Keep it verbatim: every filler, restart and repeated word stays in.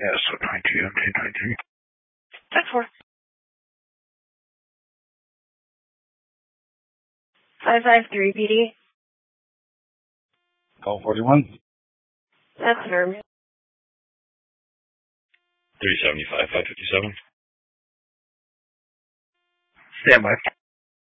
Yeah, so twenty-two, M two twenty-three. That's four. five five three P D. Call forty-one. That's confirmed. three seventy-five, five fifty-seven. Stand by.